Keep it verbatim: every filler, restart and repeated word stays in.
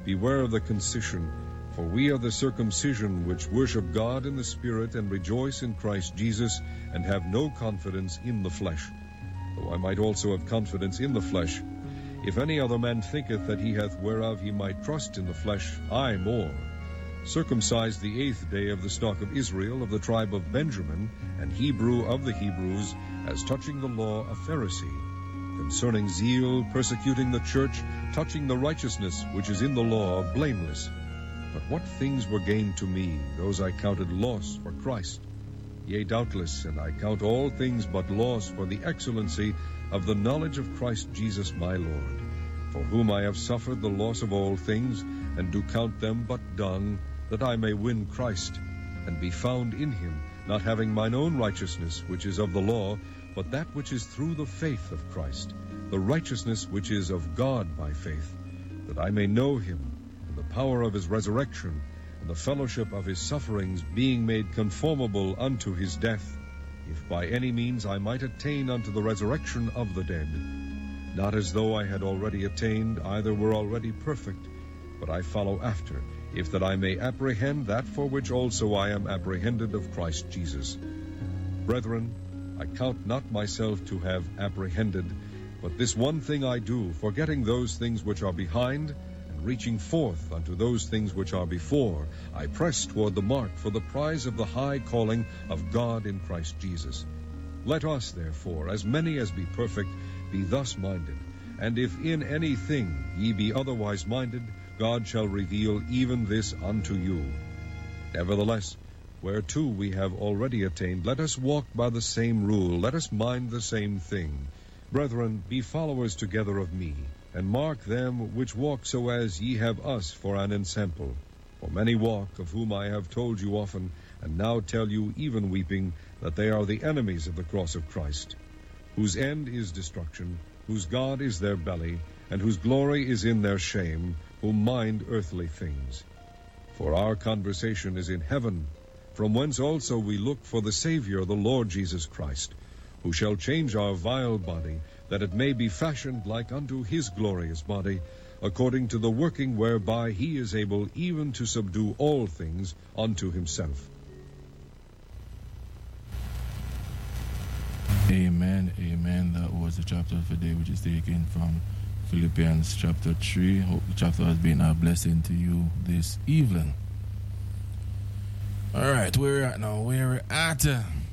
beware of the concision, for we are the circumcision which worship God in the Spirit and rejoice in Christ Jesus, and have no confidence in the flesh. Though I might also have confidence in the flesh. If any other man thinketh that he hath whereof he might trust in the flesh, I more. Circumcised the eighth day of the stock of Israel, of the tribe of Benjamin, and Hebrew of the Hebrews, as touching the law a Pharisee, concerning zeal, persecuting the church, touching the righteousness which is in the law, blameless. But what things were gained to me, those I counted loss for Christ. Yea, doubtless, and I count all things but loss for the excellency of the knowledge of Christ Jesus my Lord, for whom I have suffered the loss of all things, and do count them but dung, that I may win Christ, and be found in him, not having mine own righteousness, which is of the law, but that which is through the faith of Christ, the righteousness which is of God by faith, that I may know him, and the power of his resurrection, and the fellowship of his sufferings, being made conformable unto his death, if by any means I might attain unto the resurrection of the dead. Not as though I had already attained, either were already perfect, but I follow after, if that I may apprehend that for which also I am apprehended of Christ Jesus. Brethren, I count not myself to have apprehended, but this one thing I do, forgetting those things which are behind, and reaching forth unto those things which are before, I press toward the mark for the prize of the high calling of God in Christ Jesus. Let us, therefore, as many as be perfect, be thus minded. And if in anything ye be otherwise minded, God shall reveal even this unto you. Nevertheless, whereto we have already attained, let us walk by the same rule, let us mind the same thing. Brethren, be followers together of me, and mark them which walk so as ye have us for an ensample. For many walk, of whom I have told you often, and now tell you even weeping, that they are the enemies of the cross of Christ, whose end is destruction, whose God is their belly, and whose glory is in their shame, who mind earthly things. For our conversation is in heaven, from whence also we look for the Savior, the Lord Jesus Christ, who shall change our vile body, that it may be fashioned like unto his glorious body, according to the working whereby he is able even to subdue all things unto himself. Amen, amen. That was the chapter for today, which is taken from Philippians chapter three. Hope the chapter has been a blessing to you this evening. All right, where we're at now? Where we're at?